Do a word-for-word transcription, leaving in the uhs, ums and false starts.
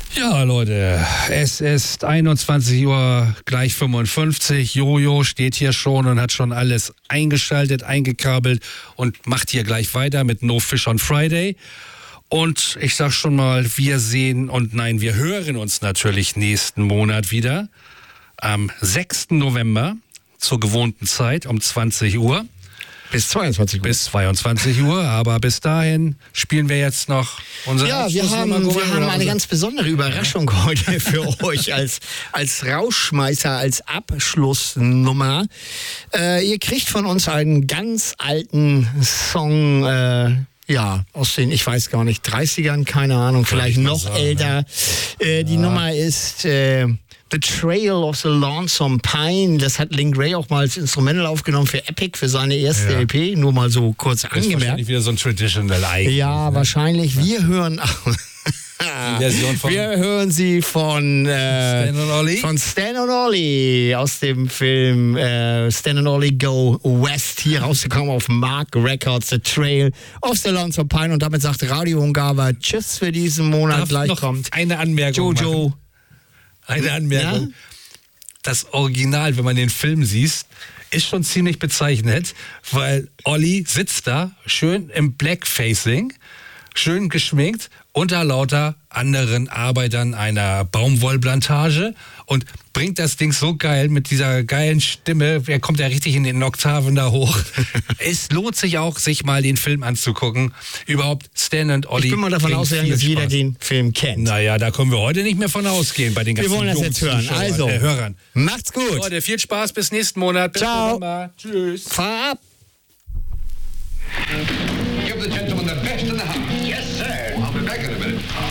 Ja, Leute, es ist einundzwanzig Uhr gleich fünfundfünfzig. Jojo steht hier schon und hat schon alles eingeschaltet, eingekabelt und macht hier gleich weiter mit No Fish on Friday. Und ich sag schon mal, wir sehen und nein, wir hören uns natürlich nächsten Monat wieder. Am sechsten November zur gewohnten Zeit um zwanzig Uhr. Bis zweiundzwanzig Uhr. Bis zweiundzwanzig Uhr, aber bis dahin spielen wir jetzt noch unser Ja, wir haben, wir haben eine ganz besondere Überraschung heute für euch als, als Rausschmeißer, als Abschlussnummer. Äh, ihr kriegt von uns einen ganz alten Song, äh, ja, aus den, ich weiß gar nicht, dreißigern, keine Ahnung, vielleicht noch sagen, älter. Ne? Äh, die ja. Nummer ist äh, The Trail of the Lonesome Pine. Das hat Link Wray auch mal als Instrumental aufgenommen für Epic, für seine erste ja. L P. Nur mal so kurz das angemerkt. Ist wahrscheinlich wieder so ein Traditional eigentlich. Ja, ne? wahrscheinlich. Wir hören auch. Version von Wir hören sie von, äh, Stan und Ollie? von Stan und Ollie aus dem Film äh, Stan und Ollie Go West. Hier rausgekommen auf Mark Records, The Trail of the Lonesome Pine. Und damit sagt Radio Ungava Tschüss für diesen Monat. Darf Gleich noch kommt eine Anmerkung Jojo. Machen? Eine Anmerkung. Ja? Das Original, wenn man den Film sieht, ist schon ziemlich bezeichnend, weil Olli sitzt da schön im Blackfacing, schön geschminkt, unter lauter anderen Arbeitern einer Baumwollplantage und bringt das Ding so geil mit dieser geilen Stimme. Er kommt ja richtig in den Oktaven da hoch. Es lohnt sich auch, sich mal den Film anzugucken. Überhaupt Stan und Ollie. Ich bin mal davon ausgegangen, dass jeder den Film kennt. Naja, da können wir heute nicht mehr von ausgehen bei den ganzen Wir wollen das jetzt hören. Also, äh, Hörern. Macht's gut. Leute, viel Spaß, bis nächsten Monat. Bis Ciao. November. Tschüss. Fahr ab. Give the gentleman the best in the house. Yes, sir. I'll be back in a minute.